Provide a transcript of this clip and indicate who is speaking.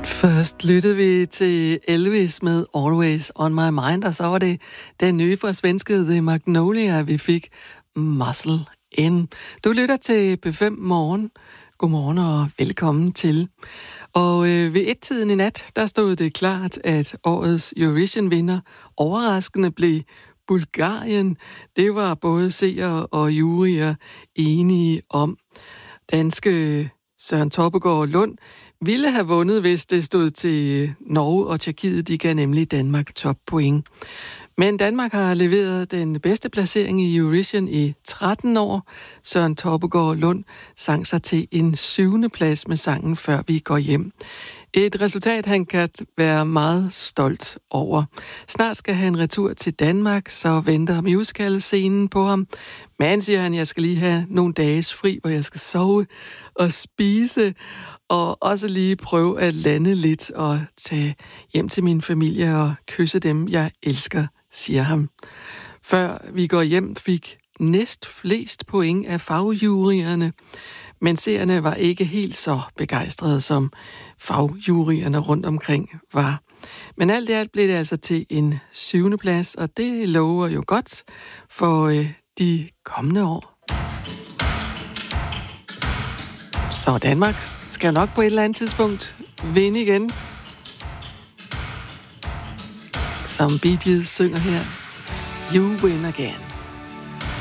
Speaker 1: Først lyttede vi til Elvis med Always On My Mind, og så var det den nye fra svenske The Magnolia, vi fik Muscle In. Du lytter til P5 Morgen. Godmorgen og velkommen til. Og ved et-tiden i nat, der stod det klart, at årets Eurovision-vinder overraskende blev Bulgarien. Det var både seere og juryer enige om. Danske Søren Toppegaard Lund ville have vundet, hvis det stod til Norge og Tjekkiet. De gav nemlig Danmark toppoint. Men Danmark har leveret den bedste placering i Eurovision i 13 år. Søren Toppegaard Lund sang sig til en 7. plads med sangen Før vi går hjem. Et resultat, han kan være meget stolt over. Snart skal han retur til Danmark, så venter musical-scenen på ham. Men siger han, jeg skal lige have nogle dages fri, hvor jeg skal sove og spise, og også lige prøve at lande lidt og tage hjem til min familie og kysse dem, jeg elsker, siger han. Før vi går hjem, fik næst flest point af fagjuryerne, men seerne var ikke helt så begejstrede, som fagjuryerne rundt omkring var. Men alt i alt blev det altså til en 7. plads, og det lover jo godt for de kommende år. Så Danmark skal jo nok på et eller andet tidspunkt vinde igen. Som Bee Gees synger her. You win again.